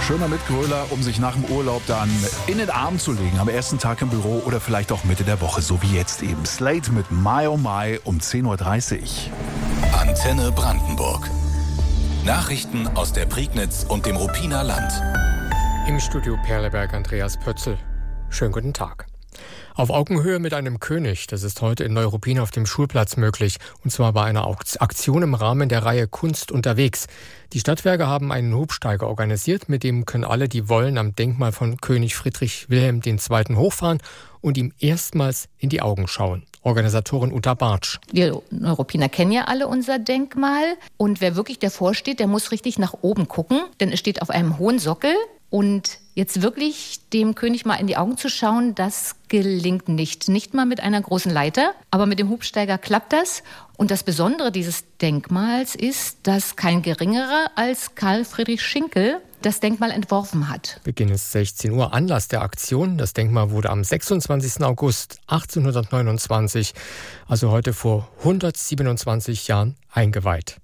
schöner Mitgröler, um sich nach dem Urlaub dann in den Arm zu legen. Am ersten Tag im Büro oder vielleicht auch Mitte der Woche, so wie jetzt eben. Slate mit My Oh My um 10.30 Uhr. Antenne Brandenburg. Nachrichten aus der Prignitz und dem Ruppiner Land. Im Studio Perleberg Andreas Pötzl. Schönen guten Tag. Auf Augenhöhe mit einem König, das ist heute in Neuruppin auf dem Schulplatz möglich. Und zwar bei einer Aktion im Rahmen der Reihe Kunst unterwegs. Die Stadtwerke haben einen Hubsteiger organisiert, mit dem können alle, die wollen, am Denkmal von König Friedrich Wilhelm II. Hochfahren und ihm erstmals in die Augen schauen. Organisatorin Uta Bartsch. Wir Neuruppiner kennen ja alle unser Denkmal. Und wer wirklich davor steht, der muss richtig nach oben gucken, denn es steht auf einem hohen Sockel. Und jetzt wirklich dem König mal in die Augen zu schauen, das gelingt nicht. Nicht mal mit einer großen Leiter, aber mit dem Hubsteiger klappt das. Und das Besondere dieses Denkmals ist, dass kein geringerer als Karl Friedrich Schinkel das Denkmal entworfen hat. Beginn ist 16 Uhr. Anlass der Aktion. Das Denkmal wurde am 26. August 1829, also heute vor 127 Jahren, eingeweiht.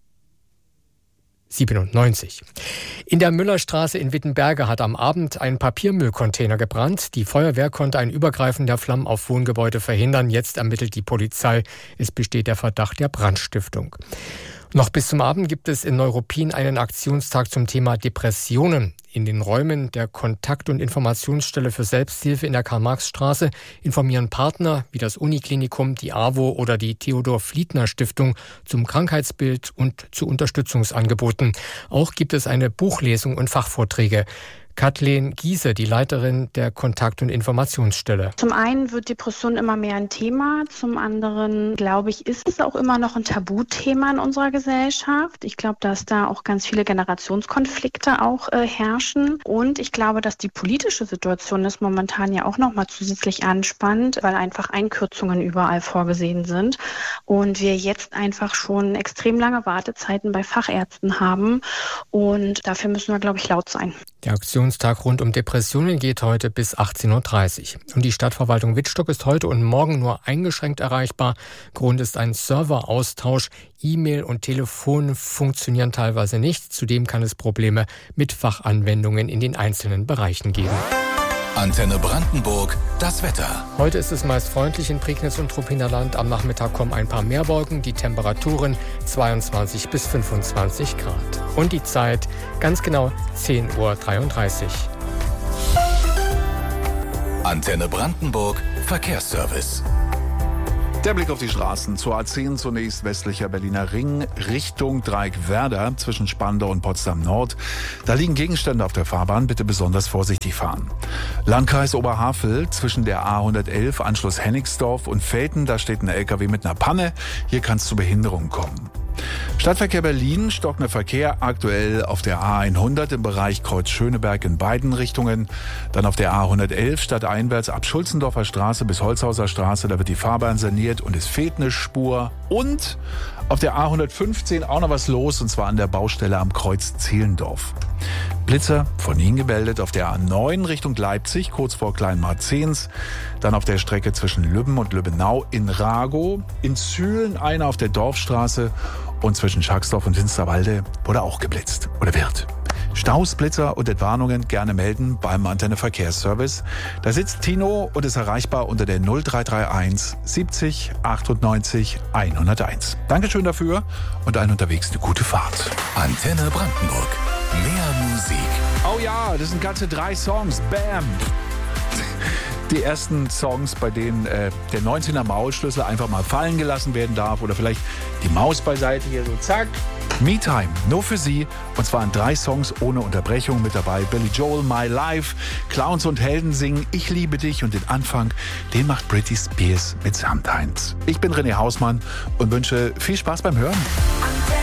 97. In der Müllerstraße in Wittenberge hat am Abend ein Papiermüllcontainer gebrannt. Die Feuerwehr konnte ein Übergreifen der Flammen auf Wohngebäude verhindern. Jetzt ermittelt die Polizei. Es besteht der Verdacht der Brandstiftung. Noch bis zum Abend gibt es in Neuruppin einen Aktionstag zum Thema Depressionen. In den Räumen der Kontakt- und Informationsstelle für Selbsthilfe in der Karl-Marx-Straße informieren Partner wie das Uniklinikum, die AWO oder die Theodor-Fliedner-Stiftung zum Krankheitsbild und zu Unterstützungsangeboten. Auch gibt es eine Buchlesung und Fachvorträge. Kathleen Giese, die Leiterin der Kontakt- und Informationsstelle. Zum einen wird Depression immer mehr ein Thema, zum anderen, glaube ich, ist es auch immer noch ein Tabuthema in unserer Gesellschaft. Ich glaube, dass da auch ganz viele Generationskonflikte auch herrschen und ich glaube, dass die politische Situation ist momentan ja auch nochmal zusätzlich anspannt, weil einfach Einkürzungen überall vorgesehen sind und wir jetzt einfach schon extrem lange Wartezeiten bei Fachärzten haben und dafür müssen wir, glaube ich, laut sein. Der Aktionstag rund um Depressionen geht heute bis 18.30 Uhr. Und die Stadtverwaltung Wittstock ist heute und morgen nur eingeschränkt erreichbar. Grund ist ein Serveraustausch. E-Mail und Telefon funktionieren teilweise nicht. Zudem kann es Probleme mit Fachanwendungen in den einzelnen Bereichen geben. Antenne Brandenburg, das Wetter. Heute ist es meist freundlich in Prignitz und Ruppiner Land. Am Nachmittag kommen ein paar mehr Wolken. Die Temperaturen 22 bis 25 Grad. Und die Zeit ganz genau 10.33 Uhr. Antenne Brandenburg, Verkehrsservice. Der Blick auf die Straßen. Zur A10 zunächst westlicher Berliner Ring Richtung Dreieck-Werder zwischen Spandau und Potsdam-Nord. Da liegen Gegenstände auf der Fahrbahn. Bitte besonders vorsichtig fahren. Landkreis Oberhavel zwischen der A111 Anschluss Hennigsdorf und Velten. Da steht ein LKW mit einer Panne. Hier kann es zu Behinderungen kommen. Stadtverkehr Berlin, stockender Verkehr aktuell auf der A100 im Bereich Kreuz-Schöneberg in beiden Richtungen. Dann auf der A111 stadteinwärts ab Schulzendorfer Straße bis Holzhauser Straße, da wird die Fahrbahn saniert und es fehlt eine Spur. Und auf der A115 auch noch was los, und zwar an der Baustelle am Kreuz Zehlendorf. Blitzer von Ihnen gemeldet auf der A9 Richtung Leipzig, kurz vor Kleinmarzens. Dann auf der Strecke zwischen Lübben und Lübbenau in Ragow. In Zühlen einer auf der Dorfstraße und zwischen Schacksdorf und Finsterwalde wurde auch geblitzt oder wird. Staus, Blitzer und Entwarnungen gerne melden beim Antenne Verkehrsservice. Da sitzt Tino und ist erreichbar unter der 0331 70 98 101. Dankeschön dafür und allen unterwegs eine gute Fahrt. Antenne Brandenburg. Mehr Musik. Oh ja, das sind ganze 3 Songs. Bam! Die ersten Songs, bei denen der 19er Maulschlüssel einfach mal fallen gelassen werden darf oder vielleicht die Maus beiseite hier so zack. Me Time, nur für Sie. Und zwar in 3 Songs ohne Unterbrechung mit dabei. Billy Joel, My Life, Clowns und Helden singen Ich liebe dich und den Anfang, den macht Britney Spears mit Sometimes. Ich bin René Hausmann und wünsche viel Spaß beim Hören.